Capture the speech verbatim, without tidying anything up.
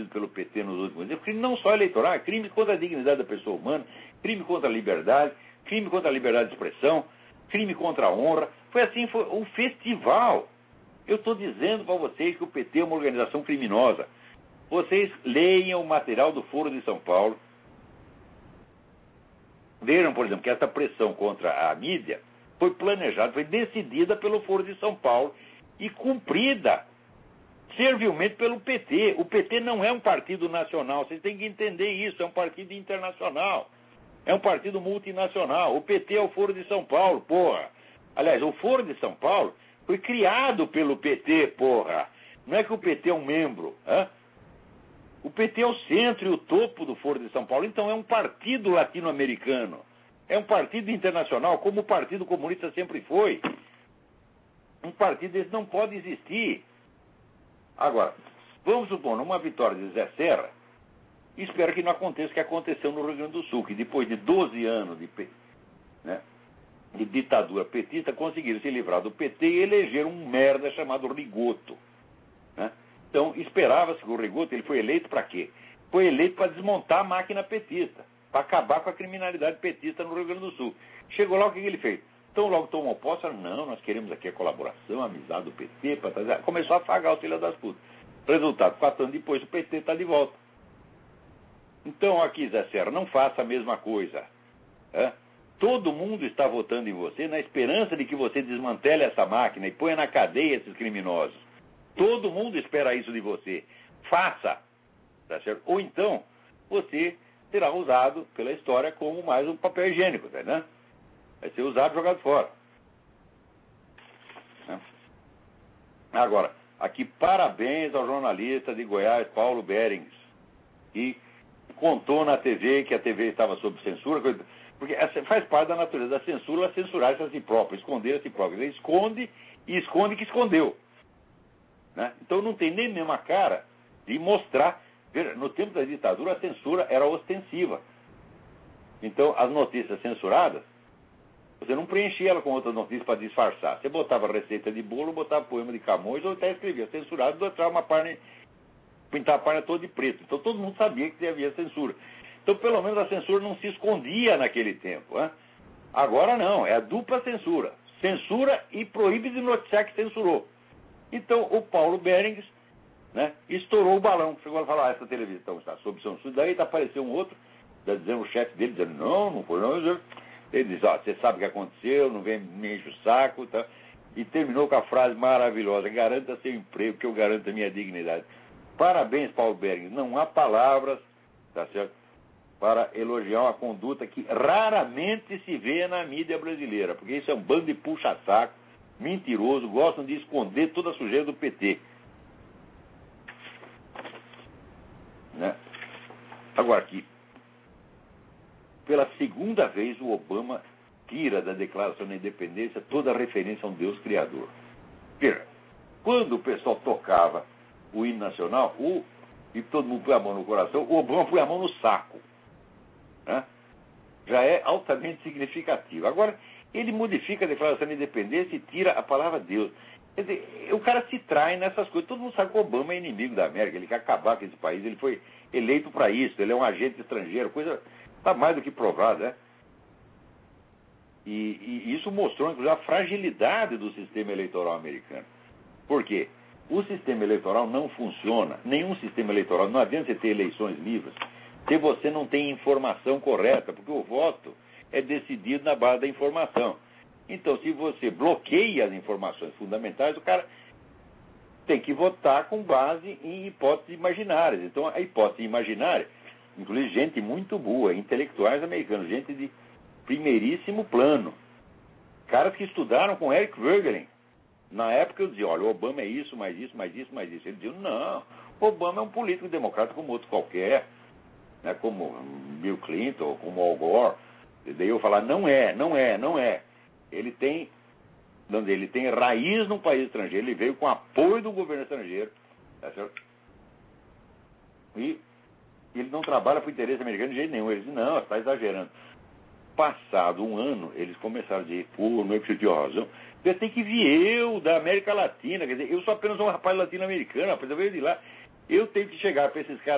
pelo P T nos últimos anos, crime não só eleitoral, crime contra a dignidade da pessoa humana, crime contra a liberdade, crime contra a liberdade de expressão, crime contra a honra. Foi assim, foi um festival. Eu estou dizendo para vocês que o P T é uma organização criminosa. Vocês leiam o material do Foro de São Paulo. Vejam, por exemplo, que essa pressão contra a mídia foi planejada, foi decidida pelo Foro de São Paulo e cumprida servilmente pelo P T. O P T não é um partido nacional, vocês têm que entender isso, é um partido internacional, é um partido multinacional. O P T é o Foro de São Paulo, porra. Aliás, o Foro de São Paulo foi criado pelo P T, porra. Não é que o P T é um membro, hã? O P T é o centro e o topo do Foro de São Paulo, então é um partido latino-americano, é um partido internacional, como o Partido Comunista sempre foi. Um partido desse não pode existir. Agora, vamos supor, numa vitória de Zé Serra, espero que não aconteça o que aconteceu no Rio Grande do Sul, que depois de doze anos de, né, de ditadura petista, conseguiram se livrar do P T e elegeram um merda chamado Rigoto. Né? Então, esperava-se que o Rigoto, ele foi eleito para quê? Foi eleito para desmontar a máquina petista, para acabar com a criminalidade petista no Rio Grande do Sul. Chegou lá, o que ele fez? Então, logo tomou posse, não, nós queremos aqui a colaboração, a amizade do P T, para trazer... Começou a afagar o filho das putas. Resultado, quatro anos depois, o P T está de volta. Então, aqui, Zé Serra, não faça a mesma coisa. É? Todo mundo está votando em você na esperança de que você desmantele essa máquina e ponha na cadeia esses criminosos. Todo mundo espera isso de você. Faça. Tá certo? Ou então, você será usado pela história como mais um papel higiênico, tá, né? Vai ser usado e jogado fora. Né? Agora, aqui parabéns ao jornalista de Goiás, Paulo Berings, que contou na T V que a T V estava sob censura, porque faz parte da natureza da censura ela censurar-se a si próprio, esconder a si próprio. Ele esconde e esconde que escondeu. Né? Então não tem nem mesmo a cara de mostrar. Veja, no tempo da ditadura a censura era ostensiva. Então as notícias censuradas, você não preenchia ela com outras notícias para disfarçar. Você botava receita de bolo, botava poema de Camões ou até escrevia censurado, botava uma página, pintava a página toda de preto. Então todo mundo sabia que havia censura. Então pelo menos a censura não se escondia naquele tempo. Né? Agora não, é a dupla censura. Censura e proíbe de noticiar que censurou. Então o Paulo Berings, né, estourou o balão. Chegou a falar, ah, essa televisão está sob censura. Daí apareceu um outro, dizendo, o chefe dele, dizendo, não, não foi não. Ele diz, ó, você sabe o que aconteceu, não vem me enche o saco. Tá? E terminou com a frase maravilhosa, garanta seu emprego, que eu garanto a minha dignidade. Parabéns, Paulo Berings. Não há palavras, tá certo, para elogiar uma conduta que raramente se vê na mídia brasileira, porque isso é um bando de puxa-saco, mentiroso, gostam de esconder toda a sujeira do P T. Né? Agora aqui, pela segunda vez o Obama tira da Declaração da Independência toda a referência a um Deus Criador. Veja, quando o pessoal tocava o hino nacional, o, e todo mundo põe a mão no coração, o Obama põe a mão no saco. Né? Já é altamente significativo. Agora, ele modifica a Declaração da Independência e tira a palavra Deus. Quer dizer, o cara se trai nessas coisas. Todo mundo sabe que o Obama é inimigo da América, ele quer acabar com esse país, ele foi eleito para isso, ele é um agente estrangeiro, coisa está mais do que provada. Né? E, e isso mostrou, inclusive, a fragilidade do sistema eleitoral americano. Por quê? O sistema eleitoral não funciona, nenhum sistema eleitoral, não adianta você ter eleições livres se você não tem informação correta, porque o voto é decidido na base da informação. Então, se você bloqueia as informações fundamentais, o cara tem que votar com base em hipóteses imaginárias. Então, a hipótese imaginária, inclusive gente muito boa, intelectuais americanos, gente de primeiríssimo plano, caras que estudaram com Eric Voegelin. Na época eu dizia, olha, o Obama é isso, mais isso, mais isso, mais isso. Ele dizia, não, o Obama é um político democrata como outro qualquer, né, como Bill Clinton, como Al Gore. E daí eu falar, não é, não é, não é. Ele tem, ele tem raiz num país estrangeiro, ele veio com apoio do governo estrangeiro, tá certo? E ele não trabalha para o interesse americano de jeito nenhum. Ele diz, não, está exagerando. Passado um ano, eles começaram a dizer, pô, não é que você tinha razão. Eu tenho que vir eu, da América Latina, quer dizer, eu sou apenas um rapaz latino-americano, rapaz, eu veio de lá. Eu tenho que chegar para esses caras